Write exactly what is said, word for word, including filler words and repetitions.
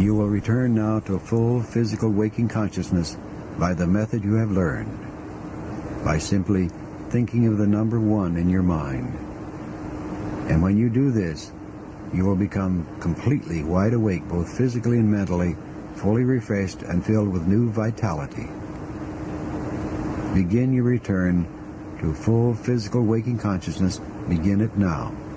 You will return now to full physical waking consciousness by the method you have learned, by simply thinking of the number one in your mind. And when you do this, you will become completely wide awake, both physically and mentally, fully refreshed and filled with new vitality. Begin your return to full physical waking consciousness. Begin it now.